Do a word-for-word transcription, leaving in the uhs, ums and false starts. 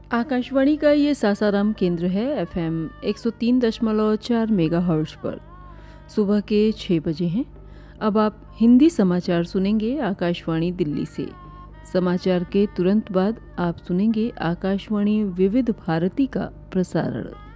आकाशवाणी का ये सासाराम केंद्र है। एफएम एक सौ तीन दशमलव चार मेगाहर्ट्ज पर सुबह के छः बजे हैं। अब आप हिंदी समाचार सुनेंगे आकाशवाणी दिल्ली से। समाचार के तुरंत बाद आप सुनेंगे आकाशवाणी विविध भारती का प्रसारण।